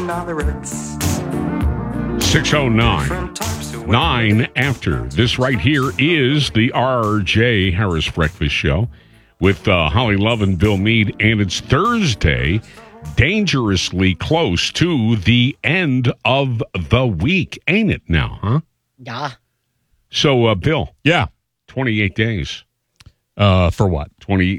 6:09. 9 after. This right here is the R.J. Harris Breakfast Show with Holly Love and Bill Meade, and it's Thursday, dangerously close to the end of the week, ain't it now, huh? Yeah. So, Bill. Yeah. 28 days. For what?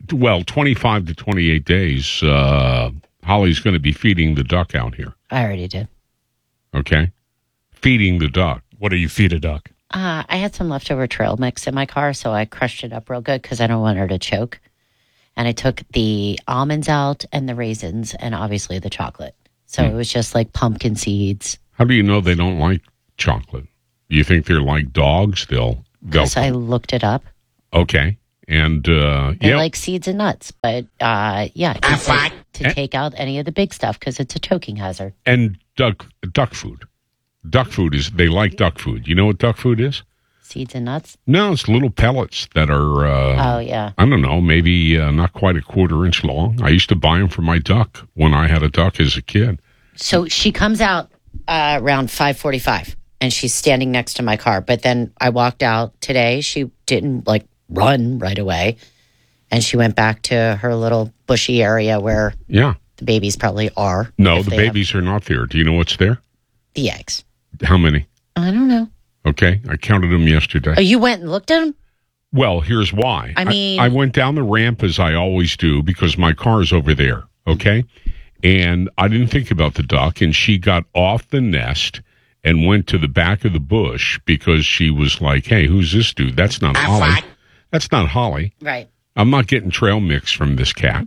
25 to 28 days. Holly's going to be feeding the duck out here. I already did. Okay? Feeding the duck. What do you feed a duck? I had some leftover trail mix in my car, so I crushed it up real good because I don't want her to choke. And I took the almonds out and the raisins and obviously the chocolate. So it was just like pumpkin seeds. How do you know they don't like chocolate? You think they're like dogs? They'll go. Because I looked it up. Okay. And, They like seeds and nuts. But, he said to take out any of the big stuff because it's a choking hazard. And duck food. Duck food is, they like duck food. You know what duck food is? Seeds and nuts? No, it's little pellets that are, I don't know, maybe not quite a quarter-inch long. I used to buy them for my duck when I had a duck as a kid. So she comes out around 5:45, and she's standing next to my car. But then I walked out today. She didn't, run right away. And she went back to her little bushy area where the babies probably are. No, the babies are not there. Do you know what's there? The eggs. How many? I don't know. Okay, I counted them yesterday. Oh, you went and looked at them? Well, here's why. I mean... I went down the ramp as I always do because my car's over there, okay? And I didn't think about the duck, and she got off the nest and went to the back of the bush because she was like, hey, who's this dude? That's not Holly. That's not Holly. Right. I'm not getting trail mix from this cat,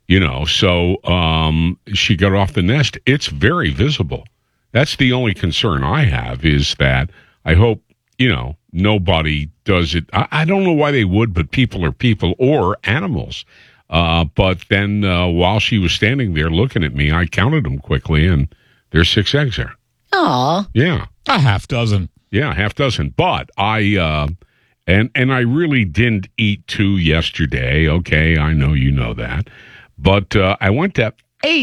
so she got off the nest. It's very visible. That's the only concern I have is that I hope, nobody does it. I don't know why they would, but people are people or animals. But then while she was standing there looking at me, I counted them quickly, and there's 6 eggs there. Aw. Yeah. A half dozen. Yeah, half dozen. But I, and I really didn't eat 2 yesterday. Okay, I know you know that. But I went to,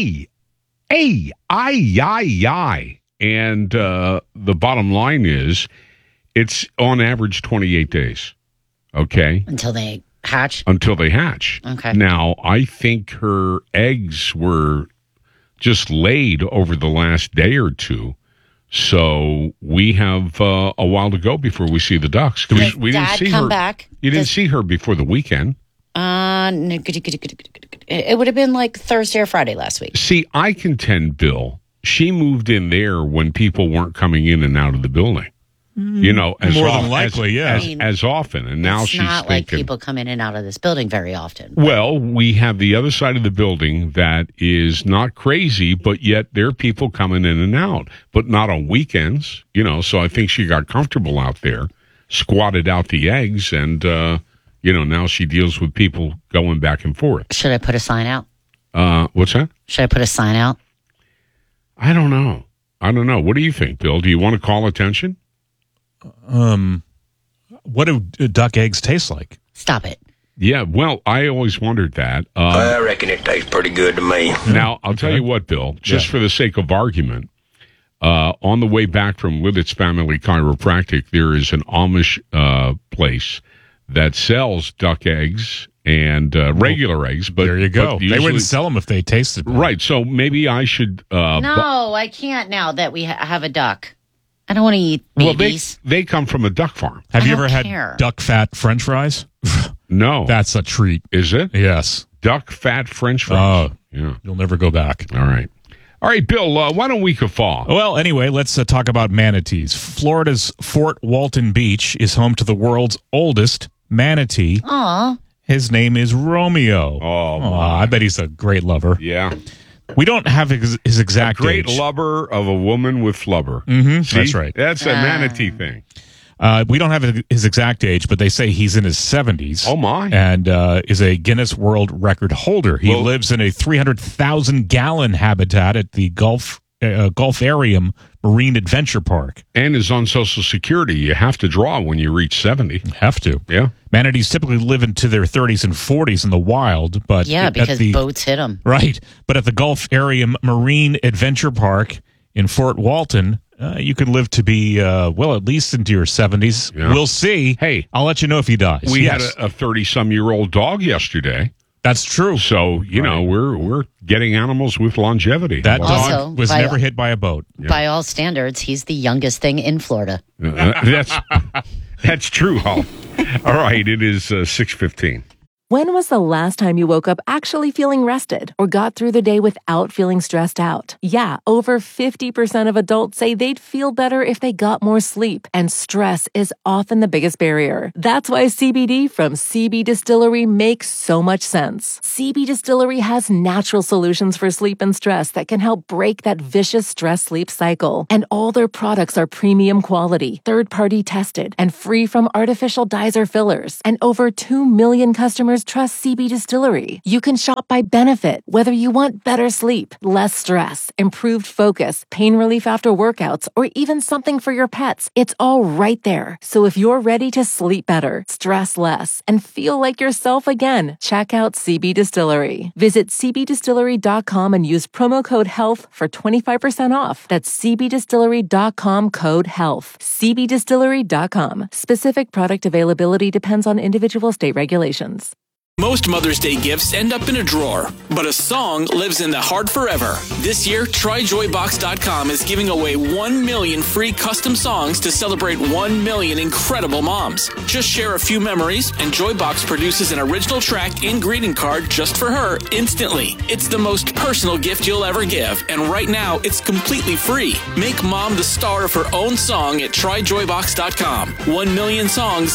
and the bottom line is it's on average 28 days. Okay? Until they hatch? Until they hatch. Okay. Now, I think her eggs were just laid over the last day or two. So we have a while to go before we see the ducks. Does we didn't Dad see come her. back? You didn't see her before the weekend. It would have been like Thursday or Friday last week. See, I contend, Bill, she moved in there when people weren't coming in and out of the building. As more than likely, as often. And now it's she's not thinking, like people come in and out of this building very often. Well, we have the other side of the building that is not crazy, but yet there are people coming in and out, but not on weekends. So I think she got comfortable out there, squatted out the eggs, and now she deals with people going back and forth. Should I put a sign out? What's that? Should I put a sign out? I don't know. What do you think, Bill? Do you want to call attention? What do duck eggs taste like? Stop it. Yeah, well, I always wondered that. I reckon it tastes pretty good to me. Now, I'll tell you what, Bill, just for the sake of argument, on the way back from Lidditz Family Chiropractic, there is an Amish place that sells duck eggs and regular eggs. But there you go. Usually, they wouldn't sell them if they tasted bad. Right, so maybe I should... no, I can't now that we have a duck. I don't want to eat babies. Well, they come from a duck farm. Have you ever care. had duck fat French fries? No. That's a treat. Is it? Yes. Duck fat French fries. Oh, yeah. You'll never go back. All right, Bill, why don't we guffaw? Well, anyway, let's talk about manatees. Florida's Fort Walton Beach is home to the world's oldest manatee. Aw. His name is Romeo. Oh, I bet he's a great lover. Yeah. We don't have his exact great age. lover of a woman with flubber. Mm-hmm, See? that's right. That's a manatee thing. We don't have his exact age, but they say he's in his 70s. Oh, my. And is a Guinness World Record holder. He lives in a 300,000-gallon habitat at the Gulfarium Marine Adventure Park. And is on Social Security. You have to draw when you reach 70. Have to. Yeah. Manatees typically live into their 30s and 40s in the wild, but because boats hit them. Right. But at the Gulfarium Marine Adventure Park, in Fort Walton, you could live to be, at least into your 70s. Yeah. We'll see. Hey, I'll let you know if he dies. We had a 30-some-year-old dog yesterday. That's true. So, we're getting animals with longevity. That Also, dog was never hit by a boat. By all standards, he's the youngest thing in Florida. That's true, Hall. All right, it is 6:15. When was the last time you woke up actually feeling rested or got through the day without feeling stressed out? Yeah, over 50% of adults say they'd feel better if they got more sleep, and stress is often the biggest barrier. That's why CBD from CB Distillery makes so much sense. CB Distillery has natural solutions for sleep and stress that can help break that vicious stress-sleep cycle. And all their products are premium quality, third-party tested, and free from artificial dyes or fillers. And over 2 million customers trust CB Distillery. You can shop by benefit, whether you want better sleep, less stress, improved focus, pain relief after workouts, or even something for your pets. It's all right there. So if you're ready to sleep better, stress less, and feel like yourself again, check out CB Distillery. Visit cbdistillery.com and use promo code HEALTH for 25% off. That's cbdistillery.com, code HEALTH. cbdistillery.com. Specific product availability depends on individual state regulations. Most Mother's Day gifts end up in a drawer, but a song lives in the heart forever. This year, TryJoyBox.com is giving away 1 million free custom songs to celebrate 1 million incredible moms. Just share a few memories, and Joybox produces an original track and greeting card just for her instantly. It's the most personal gift you'll ever give, and right now, it's completely free. Make mom the star of her own song at TryJoyBox.com. 1 million songs,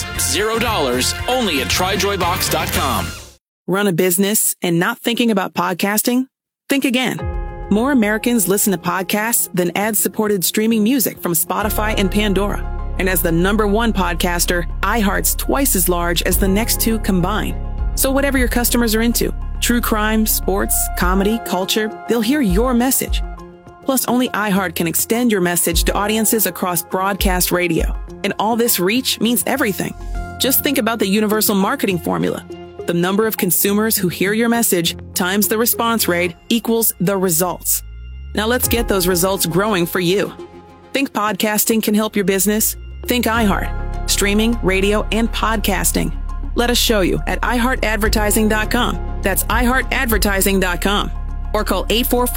$0, only at TryJoyBox.com. Run a business and not thinking about podcasting? Think again. More Americans listen to podcasts than ad-supported streaming music from Spotify and Pandora. And as the #1 podcaster, iHeart's twice as large as the next two combined. So whatever your customers are into, true crime, sports, comedy, culture, they'll hear your message. Plus, only iHeart can extend your message to audiences across broadcast radio. And all this reach means everything. Just think about the universal marketing formula. The number of consumers who hear your message times the response rate equals the results. Now let's get those results growing for you. Think podcasting can help your business? Think iHeart. Streaming, radio, and podcasting. Let us show you at iHeartAdvertising.com. That's iHeartAdvertising.com. Or call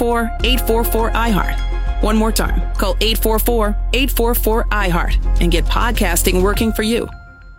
844-844-iHeart. One more time. Call 844-844-iHeart and get podcasting working for you.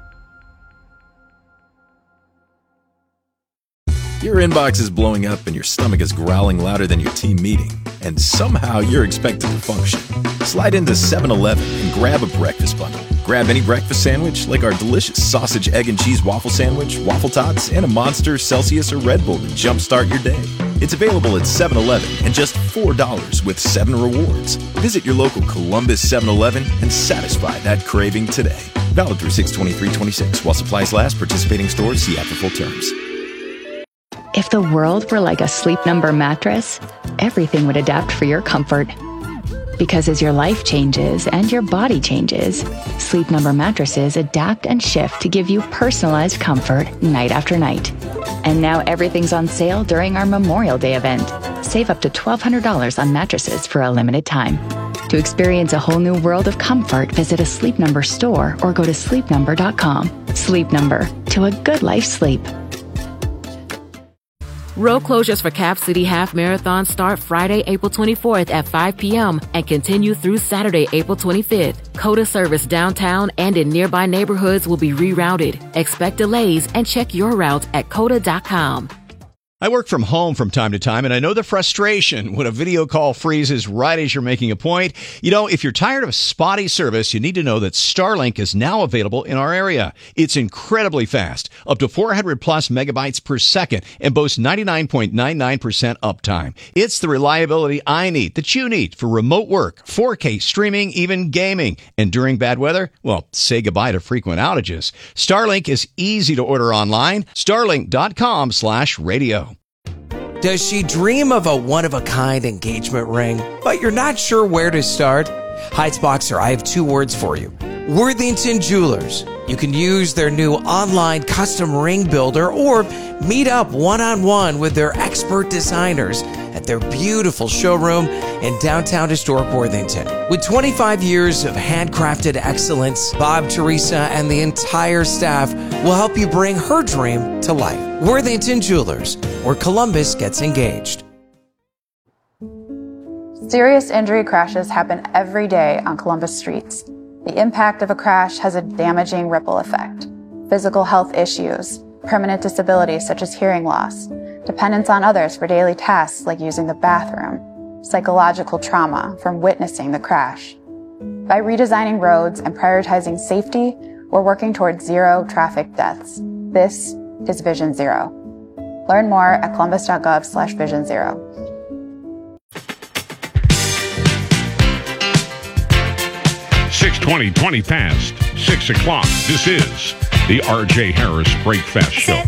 Your inbox is blowing up and your stomach is growling louder than your team meeting, and somehow you're expected to function. Slide into 7-Eleven and grab a breakfast bundle. Grab any breakfast sandwich like our delicious sausage, egg, and cheese waffle sandwich, waffle tots, and a Monster, Celsius, or Red Bull to jumpstart your day. It's available at 7-Eleven and just $4 with 7 rewards. Visit your local Columbus 7-Eleven and satisfy that craving today. Valid through 6/23/26 while supplies last. Participating stores, see app for full terms. If the world were like a Sleep Number mattress, everything would adapt for your comfort. Because as your life changes and your body changes, Sleep Number mattresses adapt and shift to give you personalized comfort night after night. And now everything's on sale during our Memorial Day event. Save up to $1,200 on mattresses for a limited time. To experience a whole new world of comfort, visit a Sleep Number store or go to sleepnumber.com. Sleep Number, to a good life sleep. Road closures for Cap City Half Marathon start Friday, April 24th at 5 p.m. and continue through Saturday, April 25th. COTA service downtown and in nearby neighborhoods will be rerouted. Expect delays and check your route at COTA.com. I work from home from time to time, and I know the frustration when a video call freezes right as you're making a point. You know, if you're tired of spotty service, you need to know that Starlink is now available in our area. It's incredibly fast, up to 400 plus megabytes per second, and boasts 99.99% uptime. It's the reliability I need, that you need, for remote work, 4K streaming, even gaming. And during bad weather, well, say goodbye to frequent outages. Starlink is easy to order online. Starlink.com/radio. Does she dream of a one-of-a-kind engagement ring, but you're not sure where to start? Heights Boxer, I have 2 words for you. Worthington Jewelers. You can use their new online custom ring builder or meet up one-on-one with their expert designers at their beautiful showroom in downtown historic Worthington. With 25 years of handcrafted excellence, Bob, Teresa, and the entire staff will help you bring her dream to life. Worthington Jewelers, where Columbus gets engaged. Serious injury crashes happen every day on Columbus streets. The impact of a crash has a damaging ripple effect. Physical health issues, permanent disabilities such as hearing loss, dependence on others for daily tasks like using the bathroom, psychological trauma from witnessing the crash. By redesigning roads and prioritizing safety, we're working towards zero traffic deaths. This is Vision Zero. Learn more at columbus.gov/Vision Zero. $6:20 past 6 o'clock. This is the R.J. Harris Breakfast Show.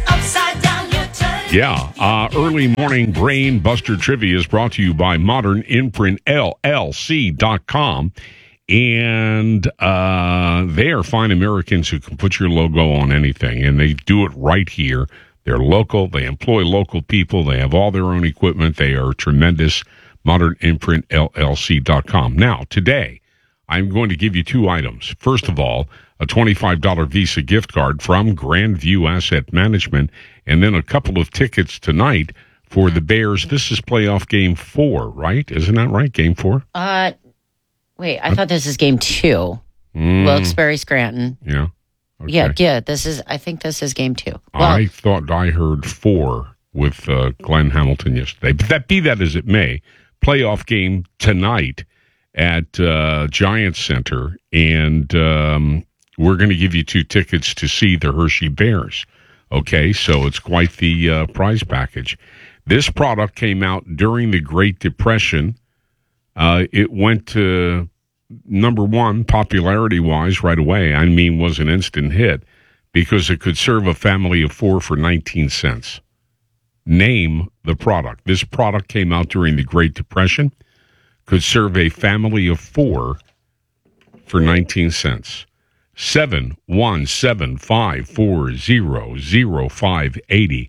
Yeah, early morning brain buster trivia is brought to you by Modern Imprint LLC.com. And they are fine Americans who can put your logo on anything, and they do it right here. They're local. They employ local people. They have all their own equipment. They are tremendous. Modern Imprint LLC.com. Now, today, I'm going to give you two items. First of all, a $25 Visa gift card from Grandview Asset Management, and then a couple of tickets tonight for the Bears. This is playoff game 4, right? Isn't that right? Game 4? Wait, I thought this is game 2. Wilkes-Barre, Scranton. Yeah. Okay. Yeah. I think this is game 2. Well, I thought I heard 4 with Glenn Hamilton yesterday. But be that as it may, playoff game tonight at Giants Center, and we're going to give you 2 tickets to see the Hershey Bears. Okay, so it's quite the prize package. This product came out during the Great Depression. It went to number 1 popularity-wise right away. I mean, was an instant hit because it could serve a family of 4 for 19 cents. Name the product. This product came out during the Great Depression. Could serve a family of 4 for 19 cents. 717-540-0580.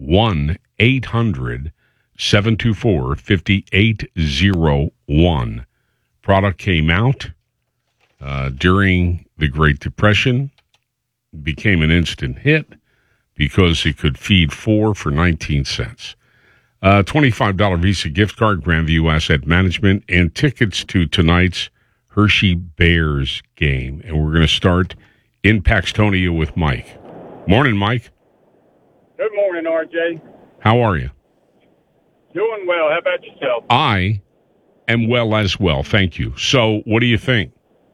1-800-724-5801. Product came out during the Great Depression. Became an instant hit because it could feed 4 for 19 cents. $25 Visa gift card, Grandview Asset Management, and tickets to tonight's Hershey Bears game. And we're going to start in Paxtonia with Mike. Morning, Mike. Good morning, RJ. How are you? Doing well. How about yourself? I am well as well, thank you. So, what do you think?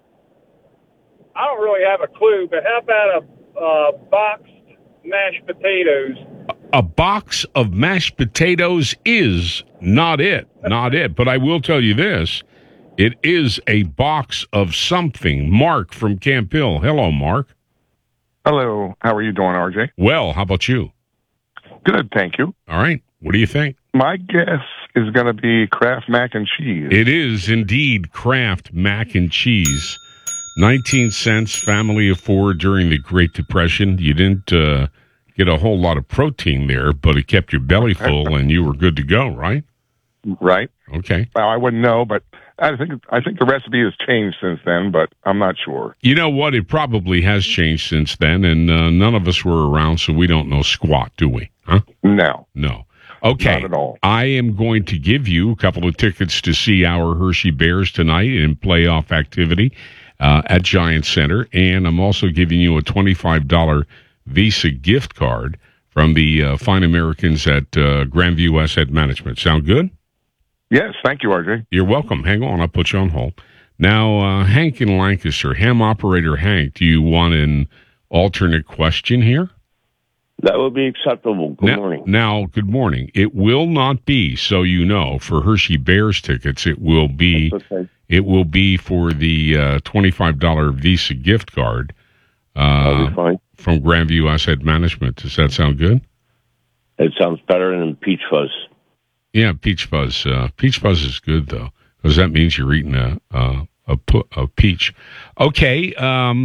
I don't really have a clue, but how about a boxed mashed potatoes? A box of mashed potatoes is not it. But I will tell you this. It is a box of something. Mark from Camp Hill. Hello, Mark. Hello. How are you doing, RJ? Well, how about you? Good, thank you. All right. What do you think? My guess is going to be Kraft mac and cheese. It is indeed Kraft mac and cheese. 19 cents, family of 4 during the Great Depression. You didn't get a whole lot of protein there, but it kept your belly full and you were good to go, right? Right. Okay. Well, I wouldn't know, but I think the recipe has changed since then, but I'm not sure. You know what? It probably has changed since then, and none of us were around, so we don't know squat, do we? Huh? No. Okay. Not at all. I am going to give you a couple of tickets to see our Hershey Bears tonight in playoff activity at Giants Center, and I'm also giving you a $25 Visa gift card from the fine Americans at Grandview Asset Management. Sound good? Yes, thank you, RJ. You're welcome. Hang on, I'll put you on hold. Now, Hank in Lancaster, ham operator Hank, do you want an alternate question here? That would be acceptable. Good morning. Now, good morning. It will not be, so you know, for Hershey Bears tickets. It will be. Okay. It will be for the $25 Visa gift card That'll be fine. from Grandview Asset Management. Does that sound good? It sounds better than Peach Fuzz. Yeah, Peach Fuzz. Peach Fuzz is good though, because that means you're eating a peach. Okay.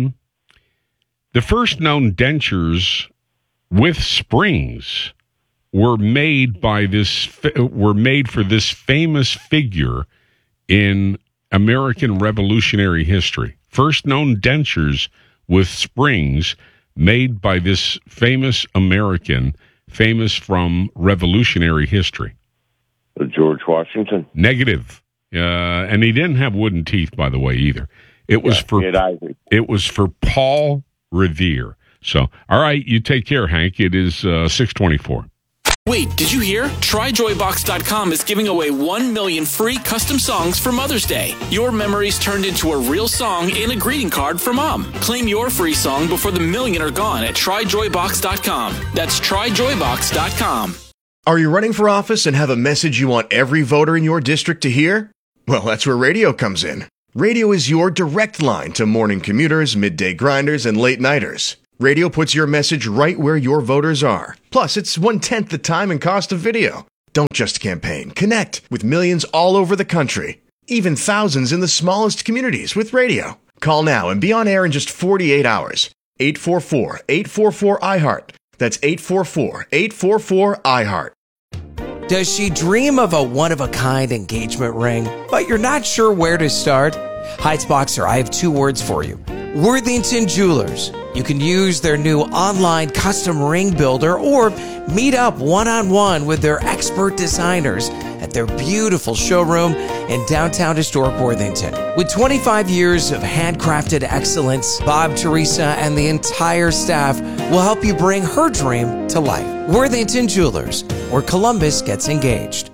The first known dentures with springs were made by this. Were made for this famous figure in American Revolutionary history. First known dentures with springs made by this famous American, famous from Revolutionary history. George Washington? Negative. And he didn't have wooden teeth, by the way, either. It was for Paul Revere. So, all right, you take care, Hank. It is 6:24. Wait, did you hear? TryJoyBox.com is giving away 1 million free custom songs for Mother's Day. Your memories turned into a real song and a greeting card for Mom. Claim your free song before the million are gone at TryJoyBox.com. That's TryJoyBox.com. Are you running for office and have a message you want every voter in your district to hear? Well, that's where radio comes in. Radio is your direct line to morning commuters, midday grinders, and late nighters. Radio puts your message right where your voters are. Plus, it's 1/10 the time and cost of video. Don't just campaign. Connect with millions all over the country. Even thousands in the smallest communities with radio. Call now and be on air in just 48 hours. 844-844-IHEART. That's 844-844-IHEART. Does she dream of a one-of-a-kind engagement ring, but you're not sure where to start? Heights Boxer, I have 2 words for you. Worthington Jewelers. You can use their new online custom ring builder or meet up one-on-one with their expert designers at their beautiful showroom in downtown historic Worthington. With 25 years of handcrafted excellence, Bob, Teresa, and the entire staff will help you bring her dream to life. Worthington Jewelers, where Columbus gets engaged.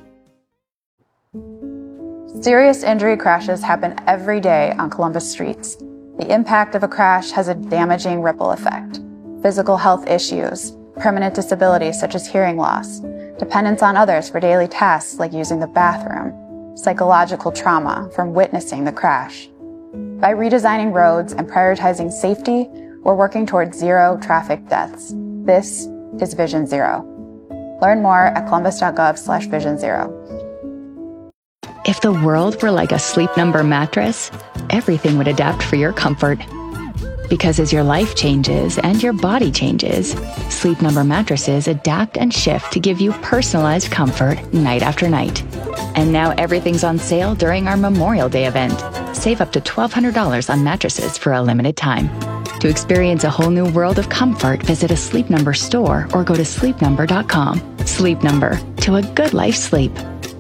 Serious injury crashes happen every day on Columbus streets. The impact of a crash has a damaging ripple effect. Physical health issues, permanent disabilities such as hearing loss, dependence on others for daily tasks like using the bathroom, psychological trauma from witnessing the crash. By redesigning roads and prioritizing safety, we're working towards 0 traffic deaths. This is Vision Zero. Learn more at columbus.gov/Vision Zero. If the world were like a Sleep Number mattress, everything would adapt for your comfort. Because as your life changes and your body changes, Sleep Number mattresses adapt and shift to give you personalized comfort night after night. And now everything's on sale during our Memorial Day event. Save up to $1,200 on mattresses for a limited time. To experience a whole new world of comfort, visit a Sleep Number store or go to sleepnumber.com. Sleep Number, to a good life sleep.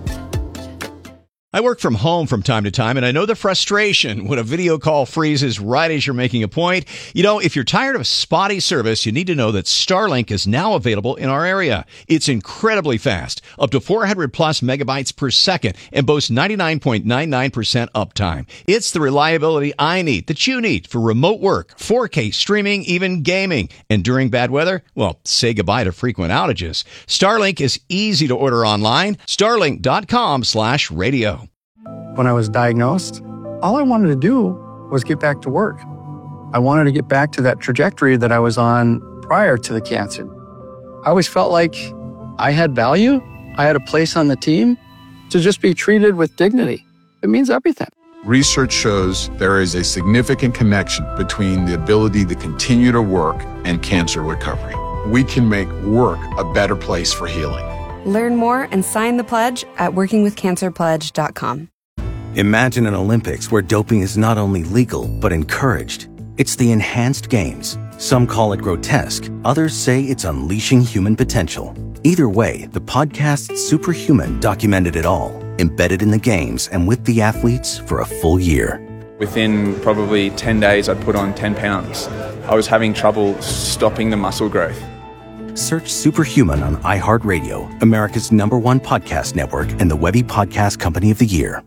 I work from home from time to time, and I know the frustration when a video call freezes right as you're making a point. You know, if you're tired of spotty service, you need to know that Starlink is now available in our area. It's incredibly fast, up to 400 plus megabytes per second, and boasts 99.99% uptime. It's the reliability I need, that you need, for remote work, 4K streaming, even gaming. And during bad weather, well, say goodbye to frequent outages. Starlink is easy to order online. Starlink.com/radio. When I was diagnosed, all I wanted to do was get back to work. I wanted to get back to that trajectory that I was on prior to the cancer. I always felt like I had value. I had a place on the team. To just be treated with dignity, it means everything. Research shows there is a significant connection between the ability to continue to work and cancer recovery. We can make work a better place for healing. Learn more and sign the pledge at workingwithcancerpledge.com. Imagine an Olympics where doping is not only legal, but encouraged. It's the Enhanced Games. Some call it grotesque. Others say it's unleashing human potential. Either way, the podcast Superhuman documented it all, embedded in the games and with the athletes for a full year. Within probably 10 days, I'd put on 10 pounds. I was having trouble stopping the muscle growth. Search Superhuman on iHeartRadio, America's #1 podcast network and the Webby Podcast Company of the Year.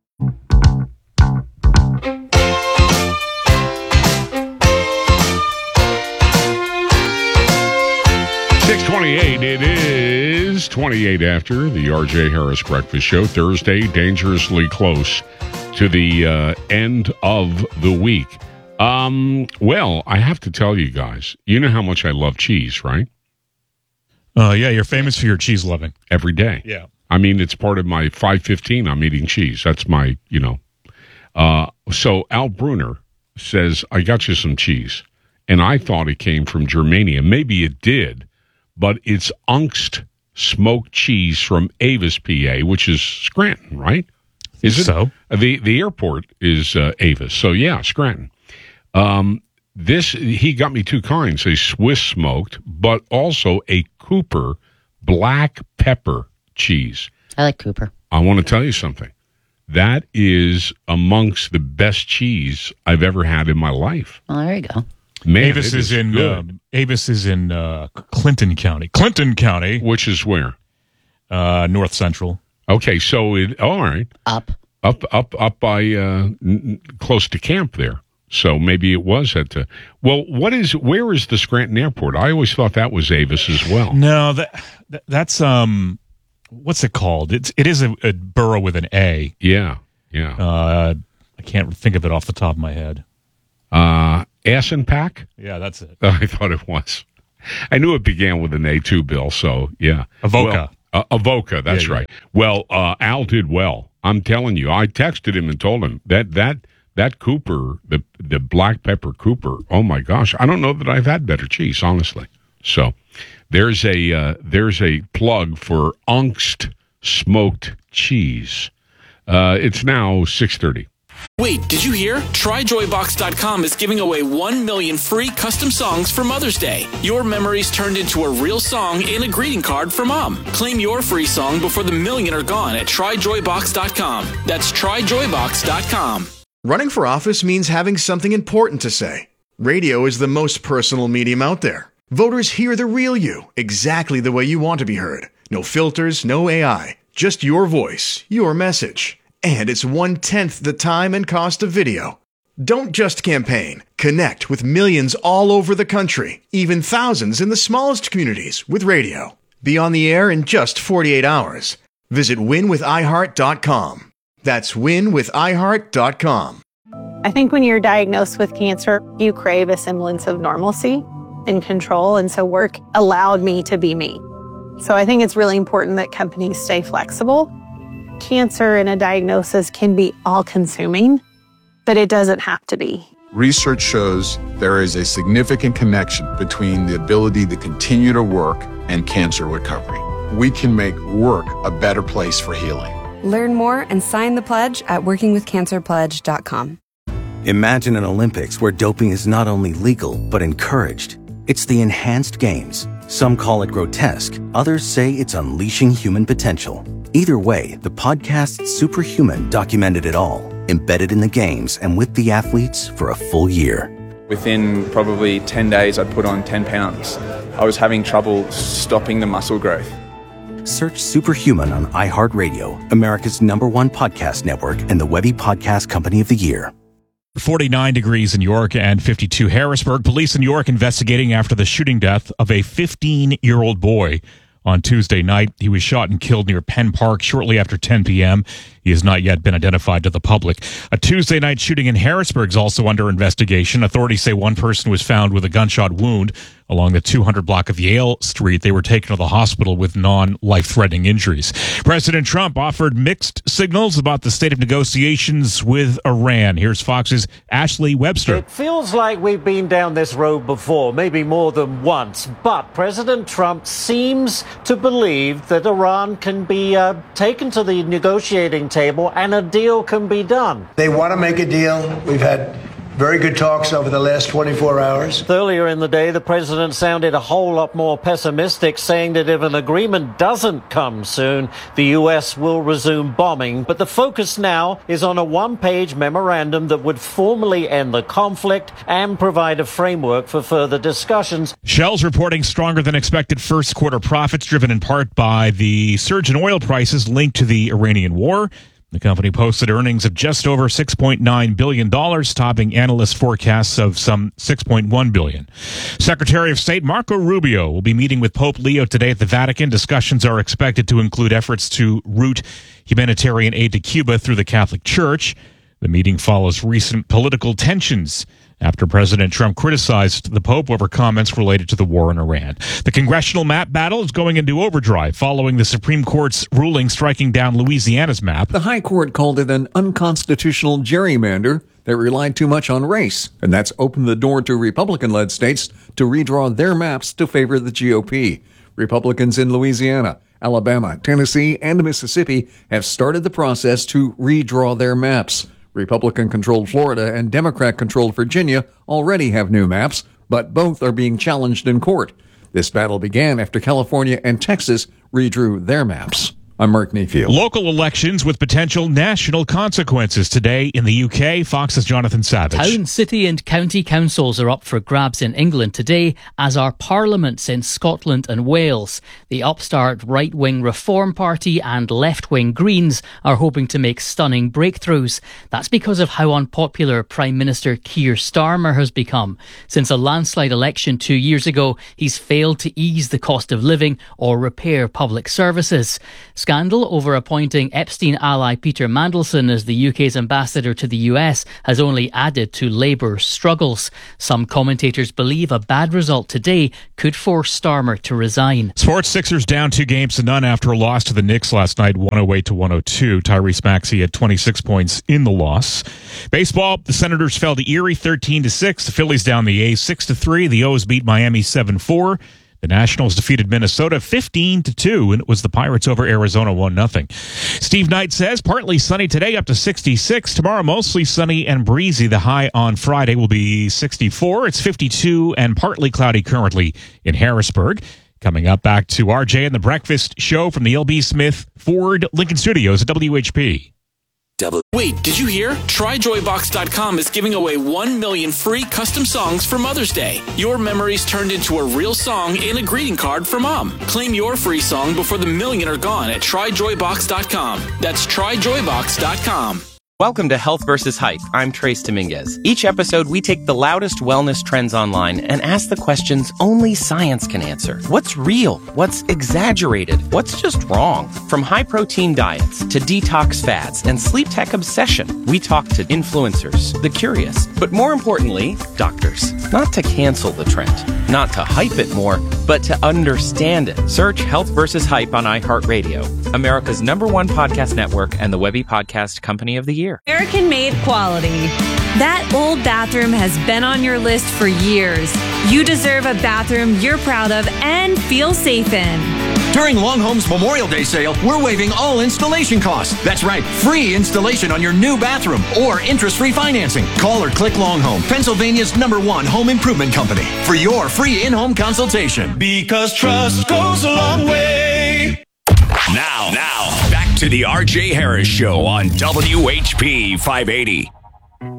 6:28. It is 28 after the RJ Harris Breakfast Show. Thursday, dangerously close to the end of the week. Well, I have to tell you guys, you know how much I love cheese, right? Yeah, you're famous for your cheese loving. Every day. Yeah. I mean, it's part of my 5:15. I'm eating cheese. That's my, So Al Bruner says, I got you some cheese. And I thought it came from Germania. Maybe it did, but it's Ungst smoked cheese from Avis, PA, which is Scranton, right? Is it? So? The airport is Avis. So, yeah, Scranton. He got me two kinds, a Swiss smoked, but also a Cooper black pepper cheese. I like Cooper. I want to tell you something. That is amongst the best cheese I've ever had in my life. Well, there you go. Man, Avis is in Clinton County, which is where? North Central. Okay, so all right, up by close to camp there. So maybe it was at. Where is the Scranton Airport? I always thought that was Avis as well. No, that's what's it called? It is a borough with an A. Yeah. I can't think of it off the top of my head. Assenpack? Yeah, that's it. I thought it was. I knew it began with an A too, Bill. So yeah, Avoca. Avoca. That's right. Well, Al did well. I'm telling you. I texted him and told him that Cooper, the black pepper Cooper. Oh my gosh, I don't know that I've had better cheese, honestly. So there's a plug for Angst smoked cheese. It's now 6:30. Wait, did you hear? TryJoyBox.com is giving away 1 million free custom songs for Mother's Day. Your memories turned into a real song and a greeting card for Mom. Claim your free song before the million are gone at TryJoyBox.com. That's TryJoyBox.com. Running for office means having something important to say. Radio is the most personal medium out there. Voters hear the real you, exactly the way you want to be heard. No filters, no AI, just your voice, your message. And it's 1/10 the time and cost of video. Don't just campaign. Connect with millions all over the country, even thousands in the smallest communities with radio. Be on the air in just 48 hours. Visit winwithiheart.com. That's winwithiheart.com. I think when you're diagnosed with cancer, you crave a semblance of normalcy and control, and so work allowed me to be me. So I think it's really important that companies stay flexible. Cancer and a diagnosis can be all-consuming, but it doesn't have to be. Research shows there is a significant connection between the ability to continue to work and cancer recovery. We can make work a better place for healing. Learn more and sign the pledge at workingwithcancerpledge.com. Imagine an Olympics where doping is not only legal, but encouraged. It's the enhanced games. Some call it grotesque. Others say it's unleashing human potential. Either way, the podcast Superhuman documented it all, embedded in the games and with the athletes for a full year. Within probably 10 days, I'd put on 10 pounds. I was having trouble stopping the muscle growth. Search Superhuman on iHeartRadio, America's #1 podcast network, and the Webby Podcast Company of the Year. 49 degrees in York and 52 Harrisburg. Police in York investigating after the shooting death of a 15-year-old boy on Tuesday night. He was shot and killed near Penn Park shortly after 10 p.m. He has not yet been identified to the public. A Tuesday night shooting in Harrisburg is also under investigation. Authorities say one person was found with a gunshot wound along the 200 block of Yale Street. They were taken to the hospital with non-life-threatening injuries. President Trump offered mixed signals about the state of negotiations with Iran. Here's Fox's Ashley Webster. It feels like we've been down this road before, maybe more than once, but President Trump seems to believe that Iran can be taken to the negotiating table and a deal can be done. They want to make a deal. We've had very good talks over the last 24 hours. Earlier in the day, the president sounded a whole lot more pessimistic, saying that if an agreement doesn't come soon, the U.S. will resume bombing. But the focus now is on a one-page memorandum that would formally end the conflict and provide a framework for further discussions. Shell's reporting stronger than expected first quarter profits, driven in part by the surge in oil prices linked to the Iranian war. The company posted earnings of just over $6.9 billion, topping analyst forecasts of some $6.1 billion. Secretary of State Marco Rubio will be meeting with Pope Leo today at the Vatican. Discussions are expected to include efforts to route humanitarian aid to Cuba through the Catholic Church. The meeting follows recent political tensions after President Trump criticized the Pope over comments related to the war in Iran. The congressional map battle is going into overdrive following the Supreme Court's ruling striking down Louisiana's map. The High Court called it an unconstitutional gerrymander that relied too much on race, and that's opened the door to Republican-led states to redraw their maps to favor the GOP. Republicans in Louisiana Alabama, Tennessee, and Mississippi have started the process to redraw their maps. Republican-controlled Florida and Democrat-controlled Virginia already have new maps, but both are being challenged in court. This battle began after California and Texas redrew their maps. I'm Mark Mayfield. Local elections with potential national consequences today in the UK. Fox's Jonathan Savage. Town, city and county councils are up for grabs in England today, as are parliaments in Scotland and Wales. The upstart right-wing Reform Party and left-wing Greens are hoping to make stunning breakthroughs. That's because of how unpopular Prime Minister Keir Starmer has become. Since a landslide election 2 years ago, he's failed to ease the cost of living or repair public services. Scandal over appointing Epstein ally Peter Mandelson as the UK's ambassador to the US has only added to Labour's struggles. Some commentators believe a bad result today could force Starmer to resign. Sports, Sixers down 2-0 after a loss to the Knicks last night, 108-102. Tyrese Maxey had 26 points in the loss. Baseball, the Senators fell to Erie 13-6. The Phillies down the A's 6-3. The O's beat Miami 7-4. The Nationals defeated Minnesota 15-2, and it was the Pirates over Arizona 1-0. Steve Knight says partly sunny today, up to 66. Tomorrow, mostly sunny and breezy. The high on Friday will be 64. It's 52 and partly cloudy currently in Harrisburg. Coming up, back to RJ and the Breakfast Show from the LB Smith Ford Lincoln Studios at WHP. Wait, did you hear? TryJoyBox.com is giving away 1 million free custom songs for Mother's Day. Your memories turned into a real song and a greeting card for Mom. Claim your free song before the million are gone at TryJoyBox.com. That's TryJoyBox.com. Welcome to Health vs. Hype. I'm Trace Dominguez. Each episode, we take the loudest wellness trends online and ask the questions only science can answer. What's real? What's exaggerated? What's just wrong? From high-protein diets to detox fads and sleep tech obsession, we talk to influencers, the curious, but more importantly, doctors. Not to cancel the trend, not to hype it more, but to understand it. Search Health vs. Hype on iHeartRadio, America's #1 podcast network and the Webby Podcast Company of the Year. American-made quality. That old bathroom has been on your list for years. You deserve a bathroom you're proud of and feel safe in. During Longhome's Memorial Day sale, we're waiving all installation costs. That's right, free installation on your new bathroom or interest-free financing. Call or click Longhome, Pennsylvania's #1 home improvement company, for your free in-home consultation. Because trust goes a long way. Now, back to the RJ Harris Show on WHP 580.